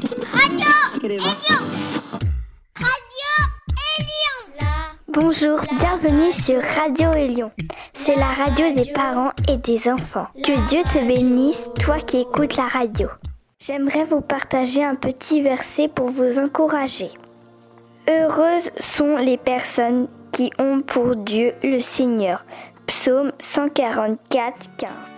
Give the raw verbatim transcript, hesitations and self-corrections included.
Radio Élion. Radio Élion. Bonjour, bienvenue sur Radio Élion. C'est la radio des parents et des enfants. Que Dieu te bénisse, toi qui écoutes la radio. J'aimerais vous partager un petit verset pour vous encourager. Heureuses sont les personnes qui ont pour Dieu le Seigneur. Psaume cent quarante-quatre, quinze.